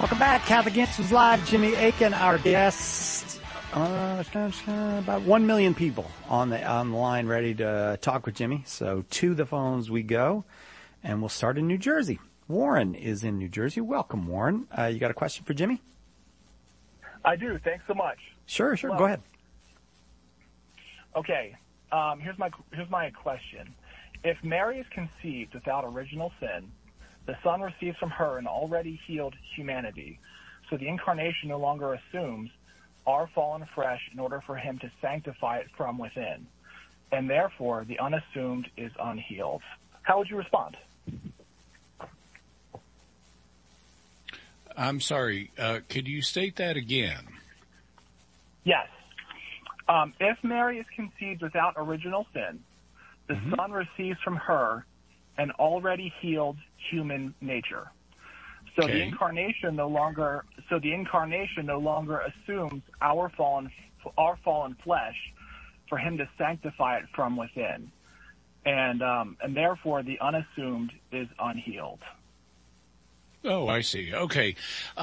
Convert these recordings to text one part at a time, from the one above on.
Welcome back. Catholic Answers Live. Jimmy Akin, our guest. About 1 million people on the line ready to talk with Jimmy. So to the phones we go, and we'll start in New Jersey. Warren is in New Jersey. Welcome, Warren. You got a question for Jimmy? I do. Thanks so much. Sure. Well, go ahead. Okay. Here's my question. If Mary is conceived without original sin, the Son receives from her an already healed humanity. So the Incarnation no longer assumes our fallen flesh in order for him to sanctify it from within. And therefore, the unassumed is unhealed. How would you respond? I'm sorry. Could you state that again? Yes. If Mary is conceived without original sin, the Son receives from her an already healed human nature. So the incarnation no longer assumes our fallen flesh for him to sanctify it from within. And therefore the unassumed is unhealed. Oh, I see. Okay.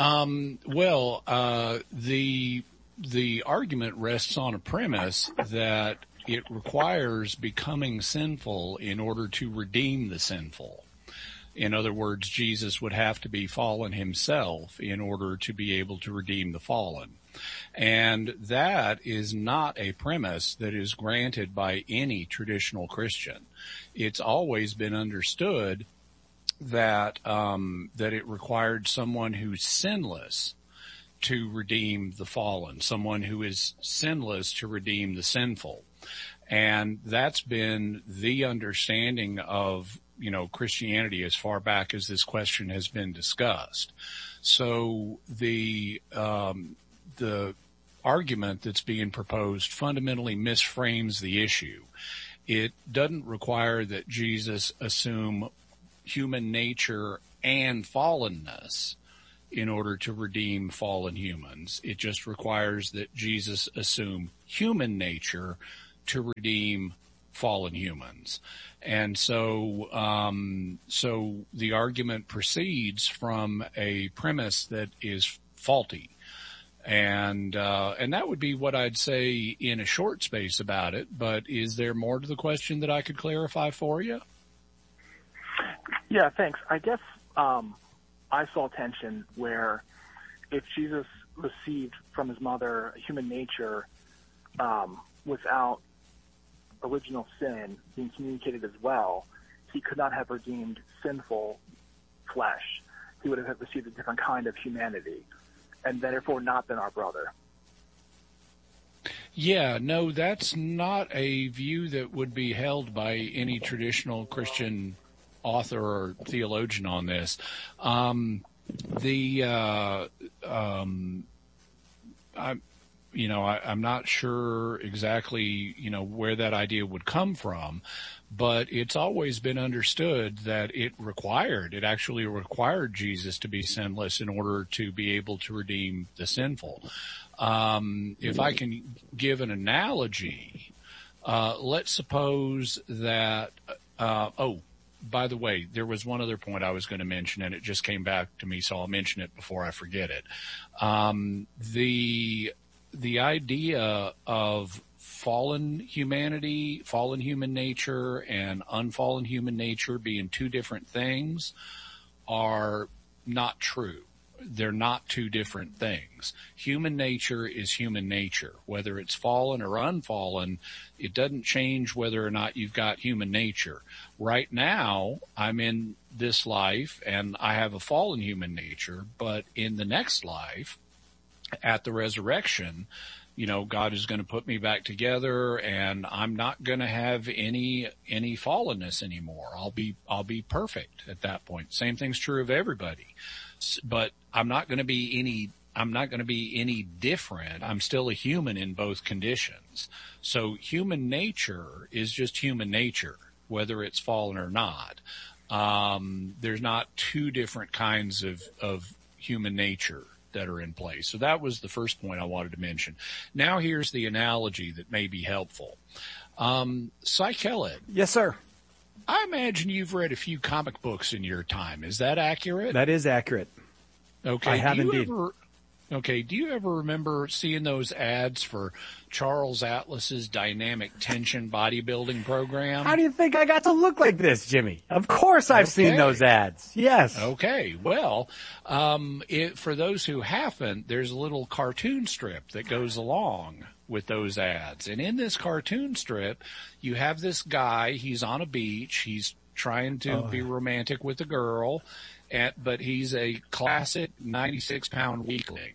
The argument rests on a premise that it requires becoming sinful in order to redeem the sinful. In other words, Jesus would have to be fallen himself in order to be able to redeem the fallen. And that is not a premise that is granted by any traditional Christian. It's always been understood that it required someone who's sinless to redeem the fallen, someone who is sinless to redeem the sinful. And that's been the understanding of, Christianity as far back as this question has been discussed. So the argument that's being proposed fundamentally misframes the issue. It doesn't require that Jesus assume human nature and fallenness in order to redeem fallen humans. It just requires that Jesus assume human nature to redeem fallen humans. And so the argument proceeds from a premise that is faulty. And that would be what I'd say in a short space about it. But is there more to the question that I could clarify for you? Yeah, thanks. I guess I saw tension where if Jesus received from his mother human nature without original sin being communicated as well, he could not have redeemed sinful flesh. He would have received a different kind of humanity and therefore not been our brother. Yeah, no, that's not a view that would be held by any traditional Christian author or theologian on this. I'm not sure exactly, where that idea would come from, but it's always been understood that it actually required Jesus to be sinless in order to be able to redeem the sinful. If I can give an analogy, let's suppose that, by the way, there was one other point I was going to mention, and it just came back to me, so I'll mention it before I forget it. The idea of fallen humanity, fallen human nature, and unfallen human nature being two different things are not true. They're not two different things. Human nature is human nature. Whether it's fallen or unfallen, it doesn't change whether or not you've got human nature. Right now, I'm in this life and I have a fallen human nature, but in the next life, at the resurrection, God is going to put me back together and I'm not going to have any fallenness anymore. I'll be perfect at that point. Same thing's true of everybody. But I'm not going to be any different. I'm still a human in both conditions. So human nature is just human nature, whether it's fallen or not. There's not two different kinds of human nature that are in place. So that was the first point I wanted to mention. Now here's the analogy that may be helpful. Psychellid. Yes, sir. I imagine you've read a few comic books in your time. Is that accurate? That is accurate. Okay. I have indeed. Do you ever remember seeing those ads for Charles Atlas's dynamic tension bodybuilding program? How do you think I got to look like this, Jimmy? Of course I've seen those ads. Yes. Okay. Well, for those who haven't, there's a little cartoon strip that goes along with those ads. And in this cartoon strip, you have this guy, he's on a beach, he's trying to be romantic with a girl, but he's a classic 96-pound weakling.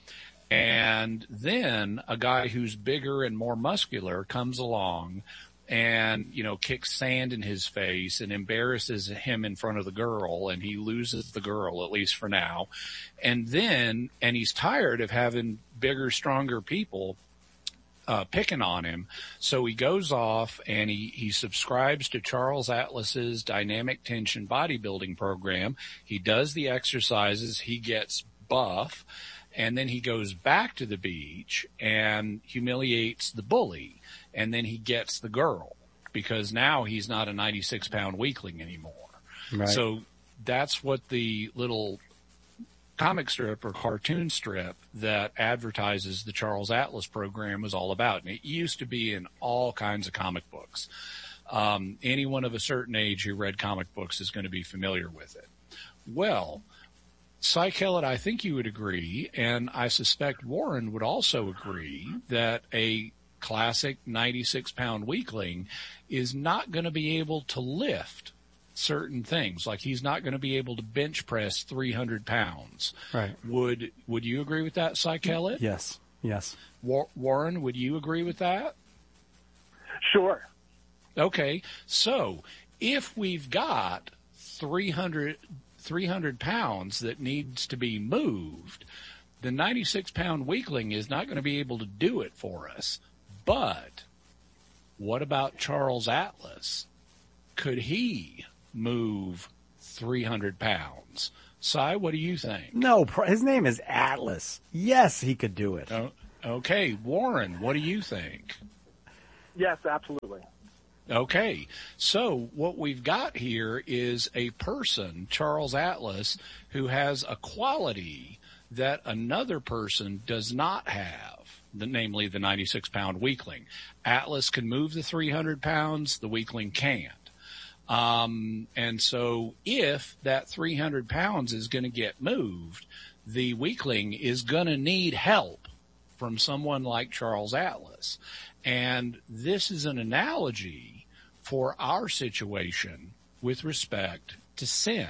And then a guy who's bigger and more muscular comes along and, kicks sand in his face and embarrasses him in front of the girl, and he loses the girl, at least for now. And he's tired of having bigger, stronger people picking on him. So he goes off and he subscribes to Charles Atlas's dynamic tension bodybuilding program. He does the exercises. He gets buff, and then he goes back to the beach and humiliates the bully. And then he gets the girl, because now he's not a 96-pound weakling anymore. Right. So that's what the little comic strip or cartoon strip that advertises the Charles Atlas program was all about. And it used to be in all kinds of comic books. Anyone of a certain age who read comic books is going to be familiar with it. Well, Cy Kellett, I think you would agree, and I suspect Warren would also agree, that a classic 96-pound weakling is not going to be able to lift certain things. Like, he's not going to be able to bench press 300 pounds. Right. Would you agree with that, Cy Kellett? Yes. Warren, would you agree with that? Sure. Okay. So if we've got 300 pounds that needs to be moved, the 96-pound weakling is not going to be able to do it for us. But what about Charles Atlas? Could he move 300 pounds? Cy, what do you think? No, his name is Atlas. Yes, he could do it. Oh, okay. Warren, what do you think? Yes, absolutely. Okay. So what we've got here is a person, Charles Atlas, who has a quality that another person does not have, namely the 96-pound weakling. Atlas can move the 300 pounds, the weakling can't. And so if that 300 pounds is going to get moved, the weakling is going to need help from someone like Charles Atlas. And this is an analogy for our situation with respect to sin.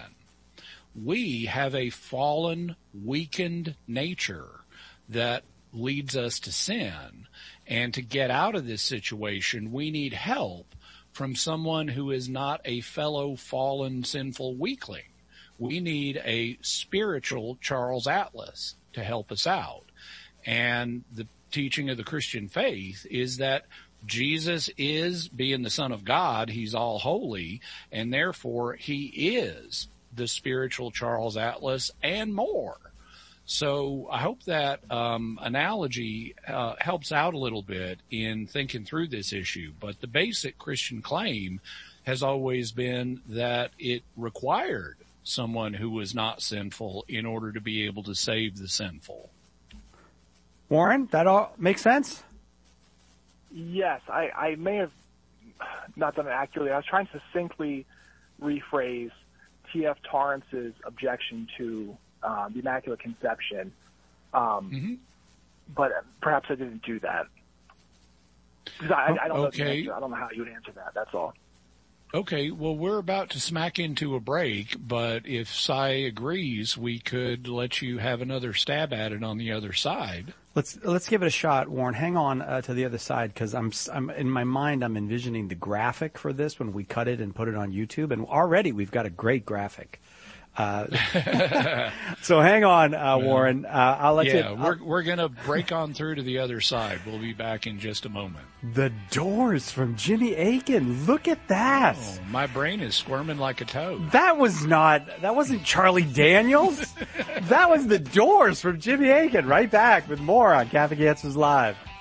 We have a fallen, weakened nature that leads us to sin. And to get out of this situation, we need help from someone who is not a fellow fallen, sinful weakling. We need a spiritual Charles Atlas to help us out. And the teaching of the Christian faith is that Jesus is, being the Son of God, he's all holy, and therefore he is the spiritual Charles Atlas and more. So I hope that analogy helps out a little bit in thinking through this issue. But the basic Christian claim has always been that it required someone who was not sinful in order to be able to save the sinful. Warren, that all makes sense? Yes, I may have not done it accurately. I was trying to succinctly rephrase T.F. Torrance's objection to the Immaculate Conception, but perhaps I didn't do that. Because I don't know the answer. I don't know how you would answer that. That's all. Okay, well, we're about to smack into a break, but if Cy agrees, we could let you have another stab at it on the other side. Let's give it a shot, Warren. Hang on to the other side, because I'm in my mind I'm envisioning the graphic for this when we cut it and put it on YouTube, and already we've got a great graphic. So hang on, Warren. I'll let you. Yeah, we're gonna break on through to the other side. We'll be back in just a moment. The Doors from Jimmy Akin. Look at that. Oh, my brain is squirming like a toad. That wasn't Charlie Daniels. That was The Doors from Jimmy Akin. Right back with more on Catholic Answers Live.